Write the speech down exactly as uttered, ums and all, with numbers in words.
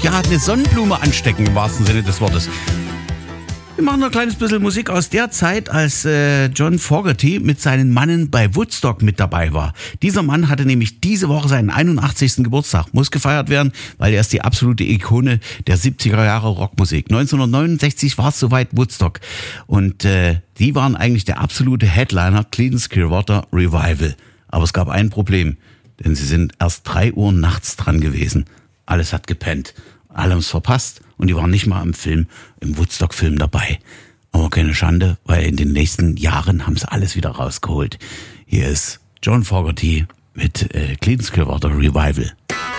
ja, eine Sonnenblume anstecken, im wahrsten Sinne des Wortes. Wir machen noch ein kleines bisschen Musik aus der Zeit, als äh, John Fogerty mit seinen Mannen bei Woodstock mit dabei war. Dieser Mann hatte nämlich diese Woche seinen einundachtzigsten Geburtstag. Muss gefeiert werden, weil er ist die absolute Ikone der siebziger Jahre Rockmusik. neunzehnhundertneunundsechzig war es soweit Woodstock. Und äh, die waren eigentlich der absolute Headliner, Creedence Clearwater Revival. Aber es gab ein Problem, denn sie sind erst drei Uhr nachts dran gewesen. Alles hat gepennt. Alle haben es verpasst und die waren nicht mal im Film, im Woodstock-Film dabei. Aber keine Schande, weil in den nächsten Jahren haben sie alles wieder rausgeholt. Hier ist John Fogerty mit äh, Creedence Clearwater Revival.